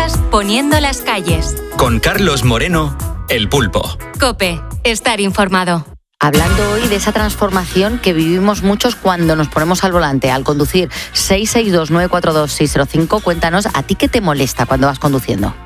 días poniendo las calles. Con Carlos Moreno, El Pulpo. COPE, estar informado. Hablando hoy de esa transformación que vivimos muchos cuando nos ponemos al volante, al conducir. 662-942-605, cuéntanos, ¿a ti qué te molesta cuando vas conduciendo?